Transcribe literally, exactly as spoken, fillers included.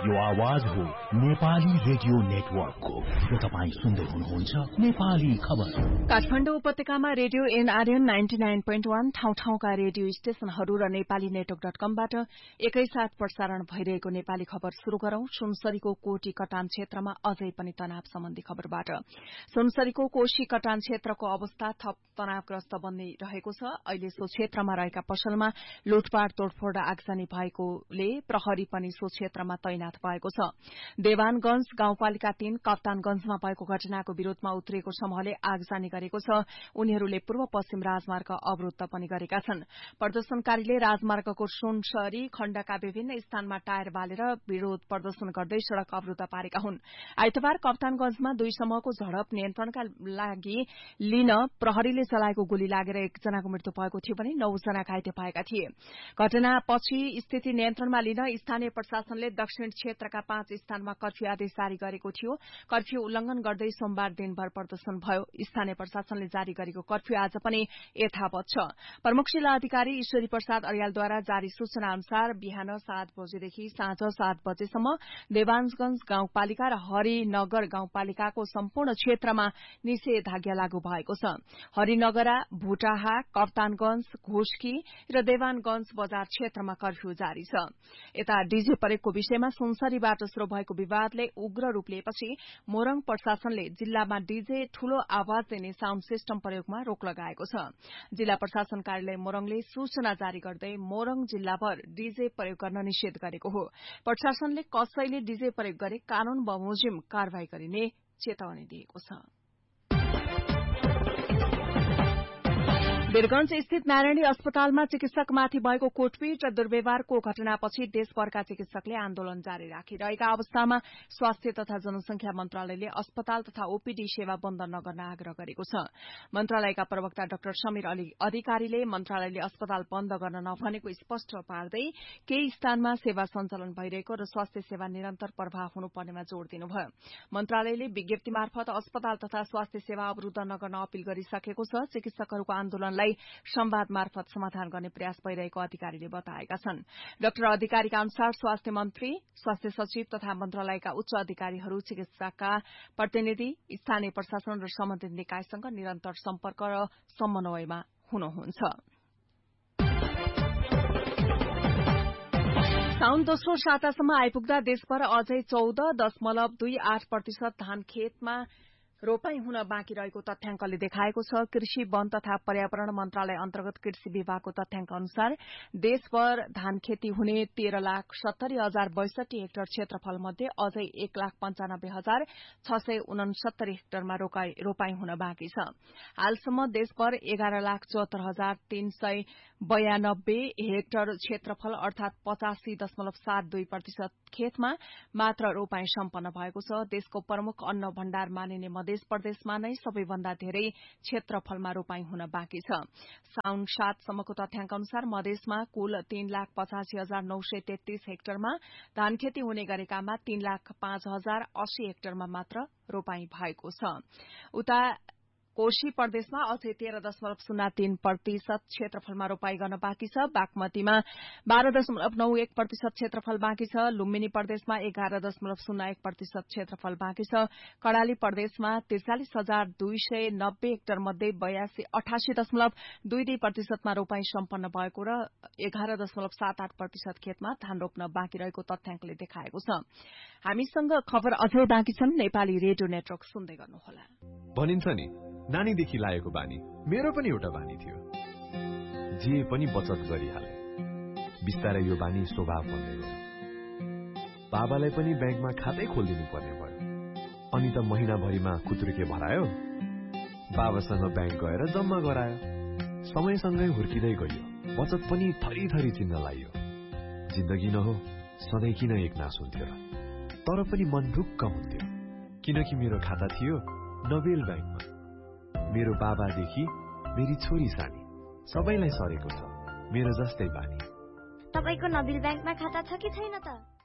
यो आवाज हो नेपाली रेडियो नेटवर्कको। यो तपाईँ सुन्दै हुनुहुन्छ नेपाली खबर। काठमाडौँ उपत्यकामा radio NRN ninety nine point one ठाउँ ठाउँका रेडियो स्टेशनहरू र नेपाली नेटवर्क डट कमबाट एकैसाथ प्रसारण भइरहेको नेपाली खबर शुरू गरौं। सुनसरीको कोटी कटान क्षेत्रमा अझै पनि तनाव सम्बन्धी खबरबाट। सुनसरीको कोशी कटान क्षेत्रको अवस्था थप तनावग्रस्त बन्दै रहेको छ। अहिले सो क्षेत्रमा रहेका पसलमा लुटपाट तोडफोड आगजनी भएकोले प्रहरी पनि सो क्षेत्रमा तैनाथ भएको छ। देवानगंज गाउँपालिका तीन कप्तानगंजमा भएको घटनाको विरोधमा उत्रिएको समूहले आगजनी गरेको छ। उनीहरूले पूर्व पश्चिम राजमार्ग अवरूद्ध पनि गरेका छन्। प्रदर्शनकारीले राजमार्गको सुनसरी खण्डका विभिन्न स्थानमा टायर बालेर विरोध प्रदर्शन गर्दै सड़क अवरूद्ध पारेका हुन्। आइतबार कप्तानगंजमा दुई समूहको झडप नियन्त्रणका लागि लिन प्रहरीले चलाएको गोली लागेर एकजनाको मृत्यु भएको थियो भने नौजना घाइते भएका थिए। घटनापछि स्थिति नियन्त्रणमा लिन स्थानीय प्रशासनले दक्षिण क्षेत्रका पाँच स्थानमा कर्फ्यू आदेश जारी गरेको थियो। कर्फ्यू उल्लंघन गर्दै सोमबार दिनभर प्रदर्शन भयो। स्थानीय प्रशासनले जारी गरेको कर्फ्यू आज पनि यथावत छ। प्रमुख जिल्ला अधिकारी ईश्वरी प्रसाद अर्यालद्वारा जारी सूचना अनुसार बिहान सात बजेदेखि साँझ सात बजेसम्म देवानगंज गाउँपालिका र हरिनगर गाउँपालिकाको सम्पूर्ण क्षेत्रमा निषेधाज्ञा लागू भएको छ। हरिनगरा, भुटाहा, कप्तानगंज, घोषकी र देवानगंज बजार क्षेत्रमा कर्फ्यू जारी छ। यता डीजे परेडको विषयमा सुनसरीबाट शुरू भएको विवादले उग्र रूप लिएपछि मोरङ प्रशासनले जिल्लामा डीजे ठूलो आवाज दिने साउण्ड सिस्टम प्रयोगमा रोक लगाएको छ। जिल्ला प्रशासन कार्यालय मोरङले सूचना जारी गर्दै मोरङ जिल्लाभर डीजे प्रयोग गर्न निषेध गरेको हो। प्रशासनले कसैले डीजे प्रयोग गरे कानून बमोजिम कार्यवाही गरिने चेतावनी दिएको छ। वीरगंज स्थित नारायणी अस्पतालमा चिकित्सकमाथि भएको कुटपिट र दुर्व्यवहारको घटनापछि देशभरका चिकित्सकले आन्दोलन जारी राखिरहेका अवस्थामा स्वास्थ्य तथा जनसंख्या मन्त्रालयले अस्पताल तथा ओपीडी सेवा बन्द नगर्न आग्रह गरेको छ। मन्त्रालयका प्रवक्ता डाक्टर समीर अली अधिकारीले मन्त्रालयले अस्पताल बन्द गर्न नभनेको स्पष्ट पार्दै केही स्थानमा सेवा सञ्चालन भइरहेको र स्वास्थ्य सेवा निरन्तर प्रवाह हुनुपर्नेमा जोड़ दिनुभयो। मन्त्रालयले विज्ञप्ति मार्फत अस्पताल तथा स्वास्थ्य सेवा अवरूद्ध नगर्न अपील गरिसकेको छ। चिकित्सकहरूको आन्दोलन संवाद मार्फत समाधान गर्ने प्रयास भइरहेको अधिकारीले बताएका छन्। डाक्टर अधिकारीका अनुसार स्वास्थ्य मन्त्री, स्वास्थ्य सचिव तथा मन्त्रालयका उच्च अधिकारीहरू चिकित्साका प्रतिनिधि, स्थानीय प्रशासन र सम्बन्धित निकायसँग निरन्तर सम्पर्क र समन्वयमा हुनुहुन्छ। साउन दोस्रो सातासम्म आइपुग्दा देशभर अझै चौध दशमलव दुई आठ प्रतिशत धान खेतमा रोपाई हुन बाँकी रहेको तथ्याङ्कले देखाएको छ। कृषि, वन तथा पर्यावरण मन्त्रालय अन्तर्गत कृषि विभागको तथ्याङ्क अनुसार देशभर धान खेती हुने तेह्र लाख सत्तरी हजार बैसठी हेक्टर क्षेत्रफल मध्ये अझै एक लाख पञ्चानब्बे हजार छ सय उनसत्तरी हेक्टरमा रोपाई हुन बाँकी छ। हालसम्म देशभर एघार लाख चौहत्तर हजार तीन सय बयानब्बे हेक्टर क्षेत्रफल अर्थात पचासी दशमलव सात दुई प्रतिशत खेतमा मात्र रोपाई सम्पन्न भएको छ। देशको प्रमुख अन्न भण्डार मानिने मध्य मध्य प्रदेशमा नै सबैभन्दा धेरै क्षेत्रफलमा रोपाई हुन बाँकी छ। साउन सातसम्मको तथ्याङ्क अनुसार मधेसमा कुल तीन लाख पचासी हजार नौ सय तेत्तीस हेक्टरमा धान खेती हुने गरेकामा तीन लाख पाँच हजार अस्सी हेक्टरमा मात्र रोपाई भएको छ। उता कोशी प्रदेशमा अझै तेह्र दशमलव शून्य तीन प्रतिशत क्षेत्रफलमा रोपाई गर्न बाँकी छ। बागमतीमा बाह्र दशमलव नौ एक प्रतिशत क्षेत्रफल बाँकी छ। लुम्बिनी प्रदेशमा एघार दशमलव शून्य एक प्रतिशत क्षेत्रफल बाँकी छ। कर्णाली प्रदेशमा त्रिचालिस हजार दुई सय नब्बे हेक्टर मध्ये बयासी अठासी दशमलव दुई दुई प्रतिशतमा रोपाई सम्पन्न भएको र एघार दशमलव सात आठ प्रतिशत खेतमा धान रोप्न बाँकी रहेको तथ्याङ्कले देखाएको छ। हामीसँग खबर अझै बाँकी छन्। नेपाली रेडियो नेटवर्क सुन्दै गर्नुहोला। भनिन्छ नि नानीदेखि लागेको बानी मेरो पनि एउटा बानी थियो। जे पनि बचत गरिहाले। बिस्तारै यो बानी स्वभाव बन्दै गयो। बाबालाई पनि ब्याङ्कमा खातै खोलिदिनु पर्ने भयो। अनि त महिनाभरिमा खुत्रुके भरायो। बाबासँग ब्याङ्क गएर जम्मा गरायो। समयसँगै हुर्किँदै गयो। बचत पनि थरी थरी चिन्न लाग्यो। जिन्दगी न हो सधैँ किन एक नास हुन्थ्यो र। तर पनि मन ढुक्क हुन्थ्यो किनकि मेरो खाता थियो नोबेल ब्याङ्कमा। मेरो बाबादेखि मेरी छोरी सानी सबैलाई सरेको छ मेरो जस्तै बानी। तपाईको नोबेल ब्याङ्कमा खाता छ कि छैन त?